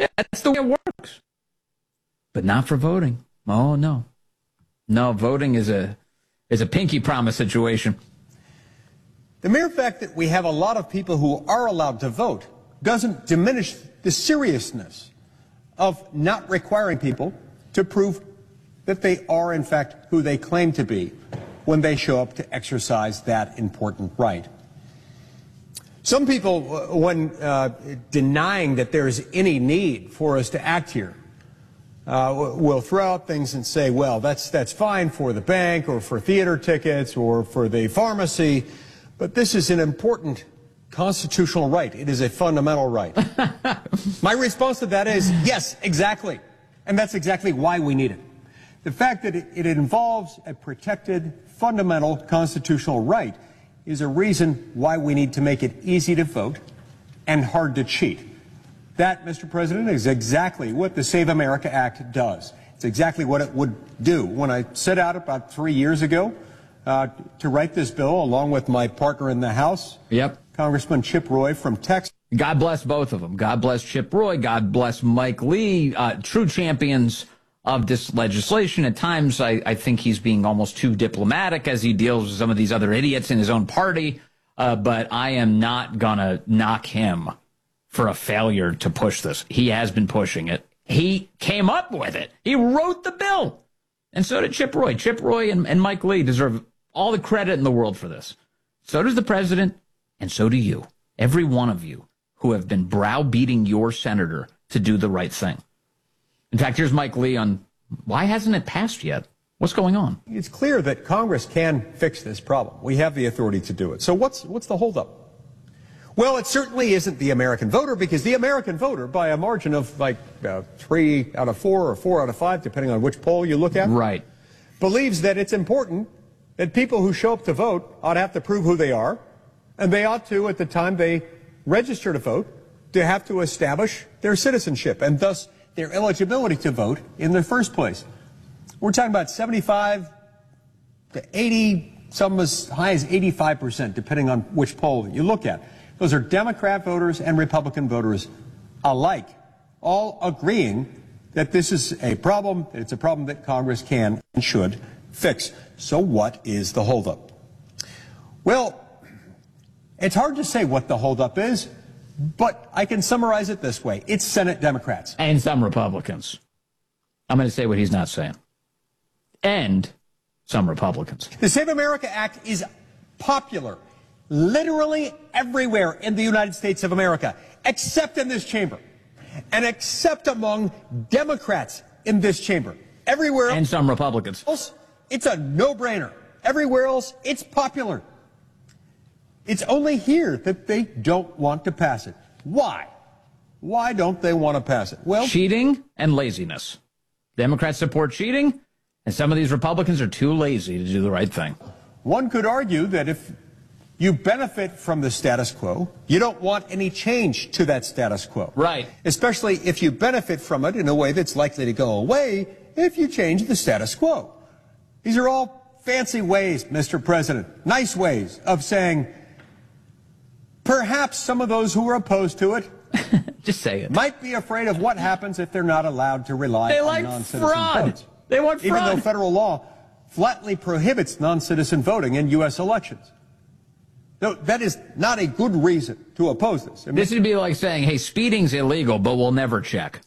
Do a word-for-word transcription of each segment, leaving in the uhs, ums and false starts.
That's the way it works. But not for voting. Oh, no. No, voting is a is a pinky promise situation. The mere fact that we have a lot of people who are allowed to vote doesn't diminish the seriousness of not requiring people to prove that they are, in fact, who they claim to be when they show up to exercise that important right. Some people, when uh, denying that there is any need for us to act here, uh, will throw out things and say, well, that's, that's fine for the bank or for theater tickets or for the pharmacy, but this is an important constitutional right. It is a fundamental right. My response to that is, yes, exactly. And that's exactly why we need it. The fact that it, it involves a protected, fundamental constitutional right is a reason why we need to make it easy to vote and hard to cheat. That, Mister President, is exactly what the Save America Act does. It's exactly what it would do. When I set out about three years ago uh, to write this bill, along with my partner in the House, yep. Congressman Chip Roy from Texas. God bless both of them. God bless Chip Roy. God bless Mike Lee, uh, true champions of this legislation. At times, I, I think he's being almost too diplomatic as he deals with some of these other idiots in his own party. Uh, but I am not going to knock him for a failure to push this. He has been pushing it. He came up with it. He wrote the bill. And so did Chip Roy. Chip Roy and, and Mike Lee deserve all the credit in the world for this. So does the president, and so do you. Every one of you who have been browbeating your senator to do the right thing. In fact, here's Mike Lee on why hasn't it passed yet? What's going on? It's clear that Congress can fix this problem. We have the authority to do it. So what's what's the holdup? Well, it certainly isn't the American voter, because the American voter, by a margin of like uh, three out of four or four out of five, depending on which poll you look at, right, believes that it's important that people who show up to vote ought to have to prove who they are, and they ought to, at the time they register to vote, to have to establish their citizenship and thus their eligibility to vote in the first place. We're talking about seventy-five to eighty, some as high as eighty-five percent, depending on which poll you look at. Those are Democrat voters and Republican voters alike, all agreeing that this is a problem, that it's a problem that Congress can and should fix. So what is the holdup? Well, it's hard to say what the holdup is, but I can summarize it this way. It's Senate Democrats. And some Republicans. I'm going to say what he's not saying. And some Republicans. The Save America Act is popular literally everywhere in the United States of America, except in this chamber, and except among Democrats in this chamber. Everywhere else, and some Republicans. It's a no-brainer. Everywhere else, it's popular. It's only here that they don't want to pass it. Why? Why don't they want to pass it? Well, cheating and laziness. Democrats support cheating, and some of these Republicans are too lazy to do the right thing. One could argue that if you benefit from the status quo, you don't want any change to that status quo. Right. Especially if you benefit from it in a way that's likely to go away if you change the status quo. These are all fancy ways, Mister President, nice ways of saying perhaps some of those who are opposed to it just say it. Might be afraid of what happens if they're not allowed to rely they on like non-citizen fraud. votes. They want fraud. Even though federal law flatly prohibits non-citizen voting in U S elections. No, that is not a good reason to oppose this. I mean, this would be like saying, hey, speeding's illegal, but we'll never check.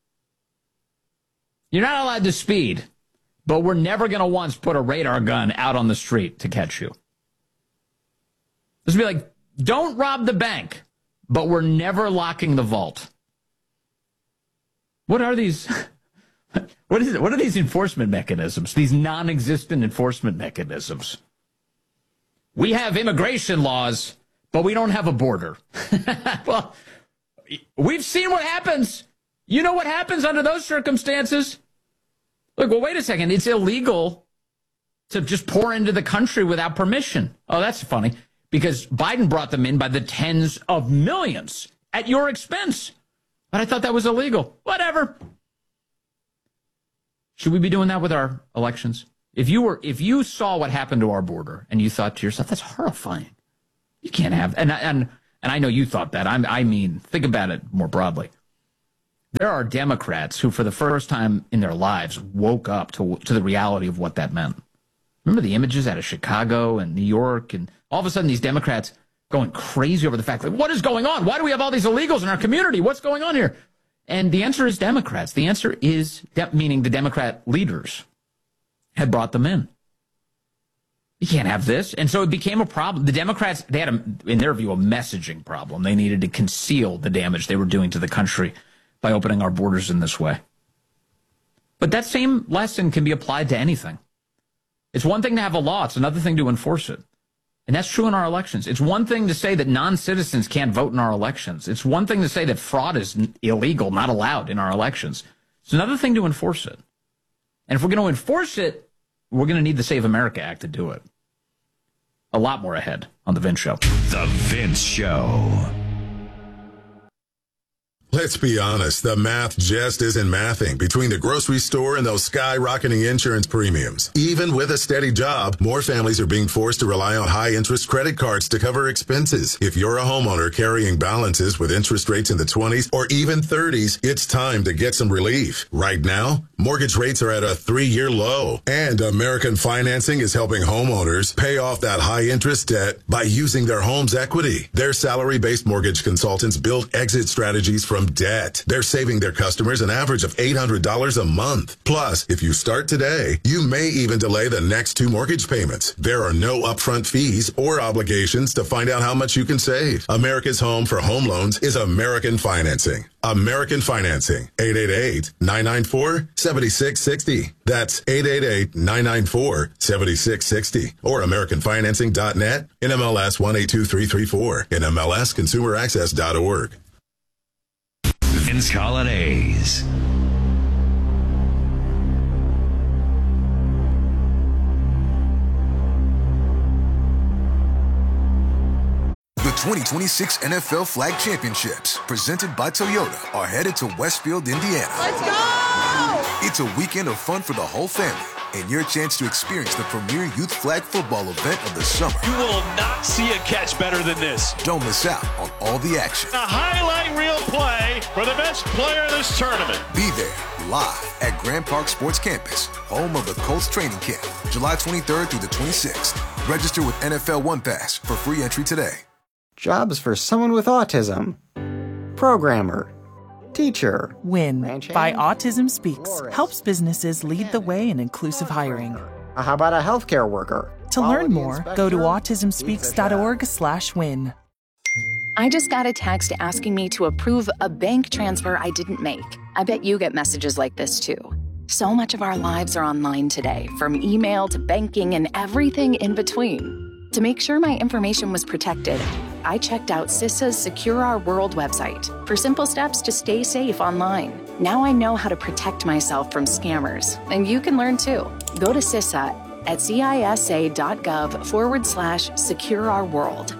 You're not allowed to speed, but we're never going to once put a radar gun out on the street to catch you. This would be like, don't rob the bank, but we're never locking the vault. What are these? What is it? What are these enforcement mechanisms? These non-existent enforcement mechanisms. We have immigration laws, but we don't have a border. Well, we've seen what happens. You know what happens under those circumstances? Look, well, wait a second. It's illegal to just pour into the country without permission. Oh, that's funny. Because Biden brought them in by the tens of millions at your expense. But I thought that was illegal. Whatever. Should we be doing that with our elections? If you were, if you saw what happened to our border and you thought to yourself, that's horrifying. You can't have, and and and I know you thought that. I'm, I mean, think about it more broadly. There are Democrats who, for the first time in their lives, woke up to to the reality of what that meant. Remember the images out of Chicago and New York, and all of a sudden these Democrats going crazy over the fact that what is going on? Why do we have all these illegals in our community? What's going on here? And the answer is Democrats. The answer is, de- meaning the Democrat leaders had brought them in. You can't have this. And so it became a problem. The Democrats, they had, a, in their view, a messaging problem. They needed to conceal the damage they were doing to the country by opening our borders in this way. But that same lesson can be applied to anything. It's one thing to have a law. It's another thing to enforce it. And that's true in our elections. It's one thing to say that non-citizens can't vote in our elections. It's one thing to say that fraud is illegal, not allowed in our elections. It's another thing to enforce it. And if we're going to enforce it, we're going to need the Save America Act to do it. A lot more ahead on The Vince Show. The Vince Show. Let's be honest, the math just isn't mathing between the grocery store and those skyrocketing insurance premiums. Even with a steady job, more families are being forced to rely on high-interest credit cards to cover expenses. If you're a homeowner carrying balances with interest rates in the twenties or even thirties, it's time to get some relief. Right now, mortgage rates are at a three-year low, and American Financing is helping homeowners pay off that high-interest debt by using their home's equity. Their salary-based mortgage consultants build exit strategies from debt. They're saving their customers an average of eight hundred dollars a month. Plus, if you start today, you may even delay the next two mortgage payments. There are no upfront fees or obligations to find out how much you can save. America's home for home loans is American Financing. American Financing. eight eight eight, nine nine four, seven six six zero. That's eight eight eight, nine nine four, seven six six zero. Or American Financing dot net, N M L S one eight two three three four, N M L S consumer access dot org. Vince Holidays. The twenty twenty-six N F L Flag Championships, presented by Toyota, are headed to Westfield, Indiana. Let's go! It's a weekend of fun for the whole family, and your chance to experience the premier youth flag football event of the summer. You will not see a catch better than this. Don't miss out on all the action. A highlight reel play for the best player in this tournament. Be there live at Grand Park Sports Campus, home of the Colts training camp, July twenty-third through the twenty-sixth. Register with N F L One Pass for free entry today. Jobs for someone with autism. Programmer. Teacher. WIN by Autism Speaks helps businesses lead the way in inclusive hiring. How about a healthcare worker? To learn more, go to autism speaks dot org slash win. I just got a text asking me to approve a bank transfer I didn't make. I bet you get messages like this too. So much of our lives are online today, from email to banking and everything in between. To make sure my information was protected, I checked out CISA's Secure Our World website for simple steps to stay safe online. Now I know how to protect myself from scammers, and you can learn too. Go to CISA at cisa.gov forward slash secure our world.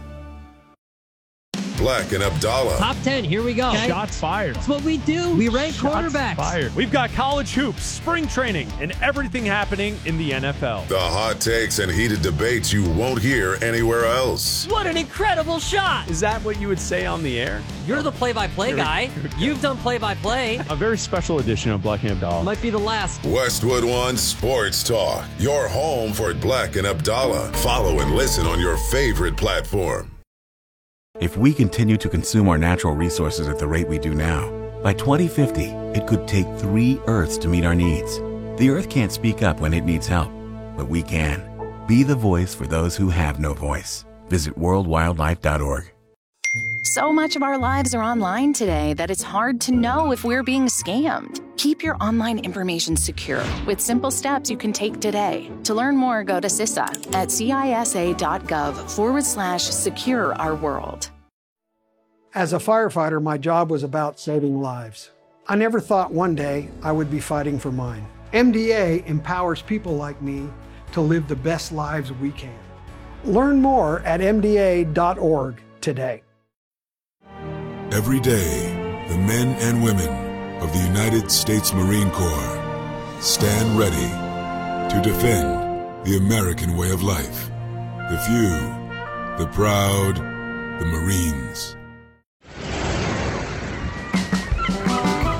Black and Abdallah. Top ten, here we go. Okay. Shots fired. That's what we do. We rank Shots quarterbacks. Fired. We've got college hoops, spring training, and everything happening in the N F L. The hot takes and heated debates you won't hear anywhere else. What an incredible shot. Is that what you would say on the air? You're the play-by-play guy. You've done play-by-play. A very special edition of Black and Abdallah. Might be the last. Westwood One Sports Talk. Your home for Black and Abdallah. Follow and listen on your favorite platform. If we continue to consume our natural resources at the rate we do now, by twenty fifty, it could take three Earths to meet our needs. The Earth can't speak up when it needs help, but we can. Be the voice for those who have no voice. Visit world wildlife dot org. So much of our lives are online today that it's hard to know if we're being scammed. Keep your online information secure with simple steps you can take today. To learn more, go to CISA at cisa.gov forward slash secure our world. As a firefighter, my job was about saving lives. I never thought one day I would be fighting for mine. M D A empowers people like me to live the best lives we can. Learn more at M D A dot org today. Every day, the men and women of the United States Marine Corps stand ready to defend the American way of life. The few, the proud, the Marines.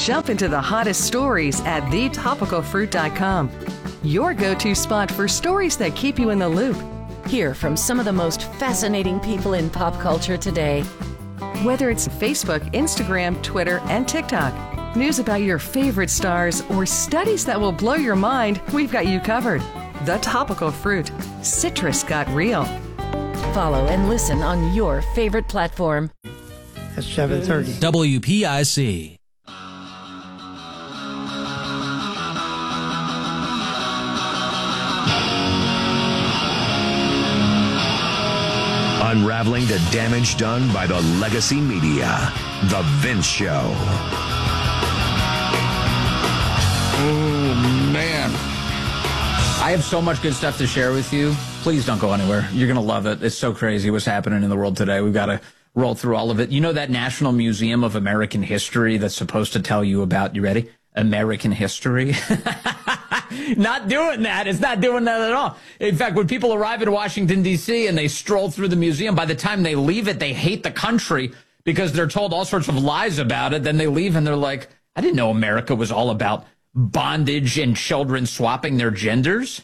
Jump into the hottest stories at the topical fruit dot com. Your go-to spot for stories that keep you in the loop. Hear from some of the most fascinating people in pop culture today. Whether it's Facebook, Instagram, Twitter, and TikTok, news about your favorite stars, or studies that will blow your mind, we've got you covered. The Topical Fruit. Citrus got real. Follow and listen on your favorite platform. At seven thirty. W P I C. Unraveling the damage done by the legacy media. The Vince Show. Oh, man. I have so much good stuff to share with you. Please don't go anywhere. You're going to love it. It's so crazy what's happening in the world today. We've got to roll through all of it. You know that National Museum of American History that's supposed to tell you about, you ready? American history? Not doing that. It's not doing that at all. In fact, when people arrive in Washington, D C and they stroll through the museum, by the time they leave it, they hate the country because they're told all sorts of lies about it. Then they leave and they're like, I didn't know America was all about bondage and children swapping their genders.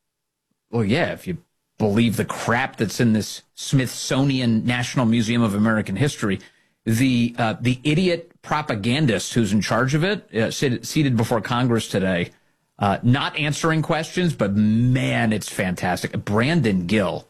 Well, yeah, if you believe the crap that's in this Smithsonian National Museum of American History. The uh, the idiot propagandist who's in charge of it, uh, seated, seated before Congress today, uh, not answering questions, but man, it's fantastic. Brandon Gill.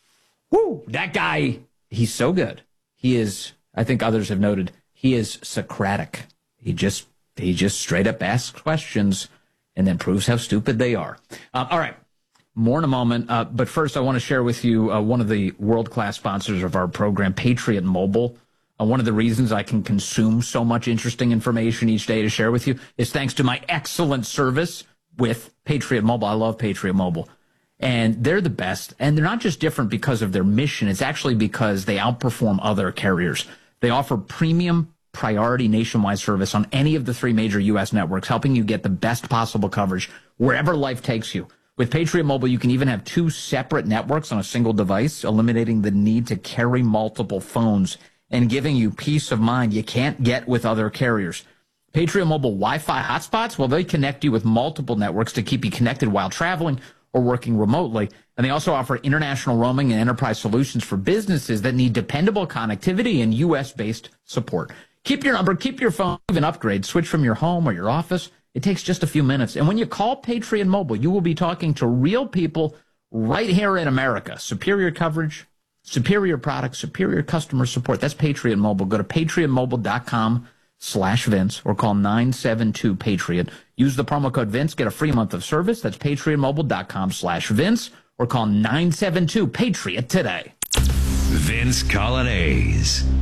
Woo, that guy, he's so good. He is, I think others have noted, he is Socratic. He just he just straight up asks questions and then proves how stupid they are. Uh, all right. More in a moment, uh, but first I want to share with you uh, one of the world-class sponsors of our program, Patriot Mobile. Uh, one of the reasons I can consume so much interesting information each day to share with you is thanks to my excellent service with Patriot Mobile. I love Patriot Mobile. And they're the best. And they're not just different because of their mission. It's actually because they outperform other carriers. They offer premium priority nationwide service on any of the three major U S networks, helping you get the best possible coverage wherever life takes you. With Patriot Mobile, you can even have two separate networks on a single device, eliminating the need to carry multiple phones and giving you peace of mind you can't get with other carriers. Patriot Mobile Wi-Fi hotspots, well, they connect you with multiple networks to keep you connected while traveling or working remotely. And they also offer international roaming and enterprise solutions for businesses that need dependable connectivity and U S-based support. Keep your number, keep your phone, even upgrade, switch from your home or your office. It takes just a few minutes. And when you call Patriot Mobile, you will be talking to real people right here in America. Superior coverage, superior products, superior customer support. That's Patriot Mobile. Go to patriot mobile dot com slash Vince or call nine seven two Patriot. Use the promo code Vince. Get a free month of service. That's patriot mobile dot com slash Vince or call nine seven two Patriot today. Vince Colonnese.